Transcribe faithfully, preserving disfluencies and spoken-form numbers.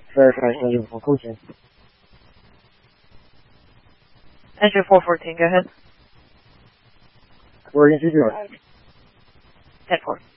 verifying eligible coaching. Engine four fourteen, go ahead. We're into zero. ten four.